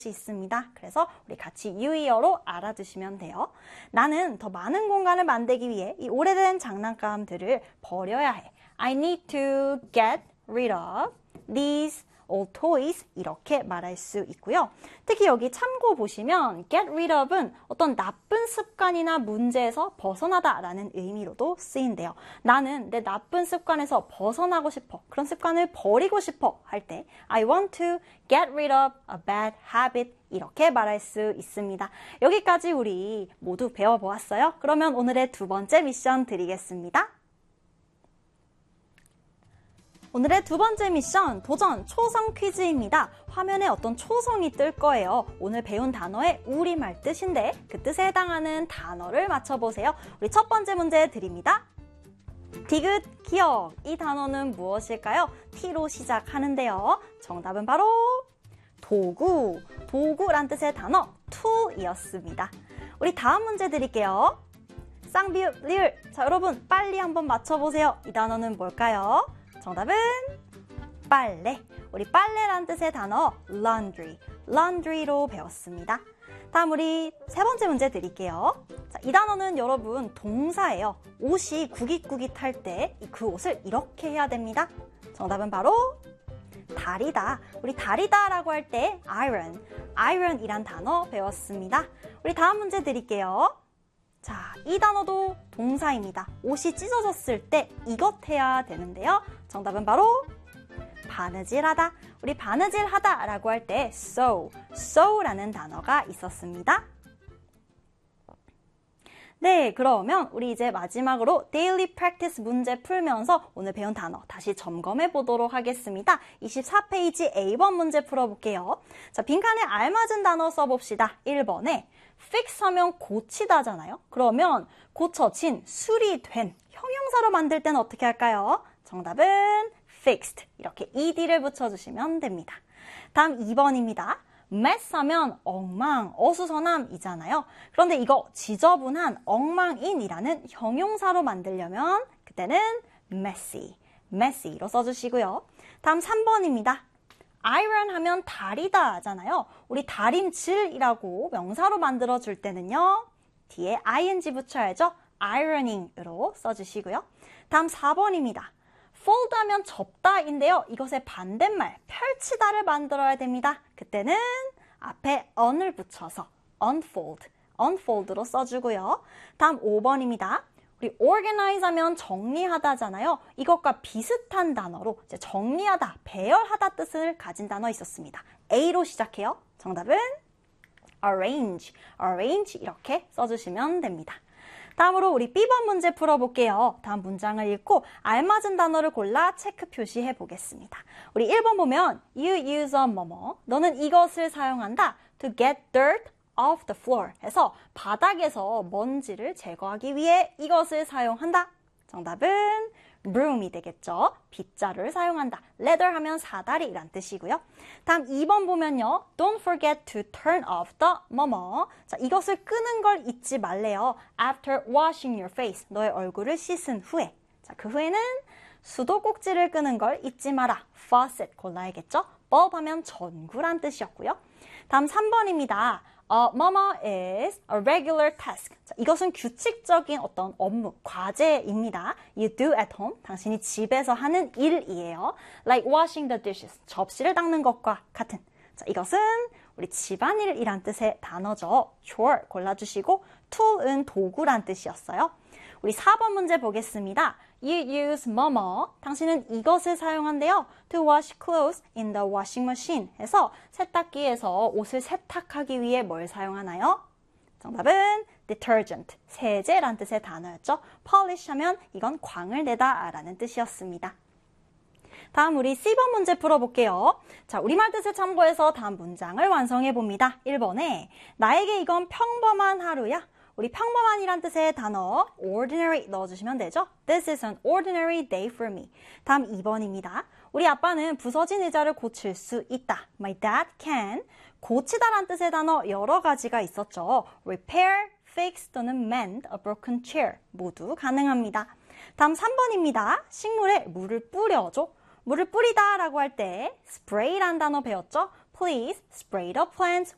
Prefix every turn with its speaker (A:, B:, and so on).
A: 있습니다. 그래서 우리 같이 유의어로 알아두시면 돼요. 나는 더 많은 공간을 만들기 위해 이 오래된 장난감들을 버려야 해. I need to get rid of these old toys 이렇게 말할 수 있고요. 특히 여기 참고 보시면 get rid of은 어떤 나쁜 습관이나 문제에서 벗어나다 라는 의미로도 쓰인대요. 나는 내 나쁜 습관에서 벗어나고 싶어. 그런 습관을 버리고 싶어 할 때 I want to get rid of a bad habit 이렇게 말할 수 있습니다. 여기까지 우리 모두 배워보았어요. 그러면 오늘의 두 번째 미션 드리겠습니다. 오늘의 두 번째 미션, 도전 초성 퀴즈입니다. 화면에 어떤 초성이 뜰 거예요. 오늘 배운 단어의 우리말 뜻인데 그 뜻에 해당하는 단어를 맞춰보세요. 우리 첫 번째 문제 드립니다. 디귿, 기억. 이 단어는 무엇일까요? T로 시작하는데요. 정답은 바로 도구. 도구란 뜻의 단어 tool이었습니다. 우리 다음 문제 드릴게요. 쌍비읍, 리을. 자, 여러분 빨리 한번 맞춰보세요. 이 단어는 뭘까요? 정답은 빨래. 우리 빨래란 뜻의 단어 laundry, laundry로 배웠습니다. 다음 우리 세 번째 문제 드릴게요. 자, 이 단어는 여러분 동사예요. 옷이 구깃구깃할 때 그 옷을 이렇게 해야 됩니다. 정답은 바로 다리다. 우리 다리다라고 할 때 iron, iron이란 단어 배웠습니다. 우리 다음 문제 드릴게요. 자, 이 단어도 동사입니다. 옷이 찢어졌을 때 이것 해야 되는데요. 정답은 바로 바느질하다. 우리 바느질하다 라고 할 때 sew라는 단어가 있었습니다. 네, 그러면 우리 이제 마지막으로 daily practice 문제 풀면서 오늘 배운 단어 다시 점검해 보도록 하겠습니다. 24페이지 A번 문제 풀어볼게요. 자, 빈칸에 알맞은 단어 써봅시다. 1번에 fix 하면 고치다잖아요. 그러면 고쳐진, 수리된 형용사로 만들 때는 어떻게 할까요? 정답은 fixed. 이렇게 ed를 붙여주시면 됩니다. 다음 2번입니다. mess 하면 엉망, 어수선함이잖아요. 그런데 이거 지저분한, 엉망인이라는 형용사로 만들려면 그때는 messy로 써주시고요. 다음 3번입니다. iron 하면 다리다 하잖아요. 우리 다림질이라고 명사로 만들어줄 때는요. 뒤에 ing 붙여야죠. ironing으로 써주시고요. 다음 4번입니다. fold 하면 접다인데요. 이것의 반대말 펼치다를 만들어야 됩니다. 그때는 앞에 on을 붙여서 unfold로 써주고요. 다음 5번입니다. 우리 organize 하면 정리하다잖아요. 이것과 비슷한 단어로 이제 정리하다, 배열하다 뜻을 가진 단어 있었습니다. A로 시작해요. 정답은 arrange 이렇게 써주시면 됩니다. 다음으로 우리 B번 문제 풀어볼게요. 다음 문장을 읽고 알맞은 단어를 골라 체크 표시해 보겠습니다. 우리 1번 보면 You use a 뭐뭐. 너는 이것을 사용한다. To get dirt off the floor. 해서 바닥에서 먼지를 제거하기 위해 이것을 사용한다. 정답은 broom이 되겠죠. 빗자루를 사용한다. leather 하면 사다리란 뜻이고요. 다음 2번 보면요. Don't forget to turn off the 뭐뭐. 자, 이것을 끄는 걸 잊지 말래요. After washing your face. 너의 얼굴을 씻은 후에. 자, 그 후에는 수도꼭지를 끄는 걸 잊지 마라. faucet 골라야겠죠. bulb 하면 전구란 뜻이었고요. 다음 3번입니다. 뭐뭐 is a regular task. 자, 이것은 규칙적인 어떤 업무, 과제입니다. You do at home. 당신이 집에서 하는 일이에요. Like washing the dishes. 접시를 닦는 것과 같은. 자, 이것은 우리 집안일이란 뜻의 단어죠. chore 골라주시고 tool은 도구란 뜻이었어요. 우리 4번 문제 보겠습니다. You use 뭐뭐. 당신은 이것을 사용한대요. To wash clothes in the washing machine. 해서 세탁기에서 옷을 세탁하기 위해 뭘 사용하나요? 정답은 detergent. 세제란 뜻의 단어였죠. polish 하면 이건 광을 내다 라는 뜻이었습니다. 다음 우리 C번 문제 풀어볼게요. 자, 우리말 뜻을 참고해서 다음 문장을 완성해 봅니다. 1번에 나에게 이건 평범한 하루야. 우리 평범한이란 뜻의 단어 ordinary 넣어주시면 되죠. This is an ordinary day for me. 다음 2번입니다. 우리 아빠는 부서진 의자를 고칠 수 있다. My dad can. 고치다란 뜻의 단어 여러 가지가 있었죠. Repair, fix 또는 mend a broken chair. 모두 가능합니다. 다음 3번입니다. 식물에 물을 뿌려줘. 물을 뿌리다 라고 할 때 spray란 단어 배웠죠? Please spray the plants